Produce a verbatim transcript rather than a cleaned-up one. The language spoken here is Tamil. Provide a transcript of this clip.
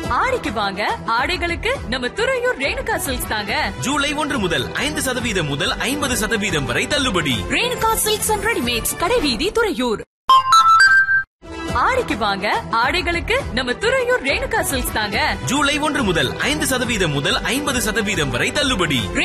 ஆடிக்கு வாங்க ஆடைகளுக்கு நம்ம துறையூர் ரேணுகா சில்க்ஸ் தாங்க. ஜூலை ஒன்று முதல் ஐந்து சதவீதம் முதல் ஐம்பது சதவீதம் வரை தள்ளுபடி. ரேணுகா சில்க்ஸ் அண்ட் ரெடிமேட்ஸ், கடைவீதி, துறையூர். ஆடிக்கு வாங்க ஆடைகளுக்கு நம்ம துறையூர் ரேணுகா சில்க்ஸ் தாங்க. ஜூலை ஒன்று முதல் ஐந்து சதவீதம் முதல் ஐம்பது சதவீதம் வரை தள்ளுபடி.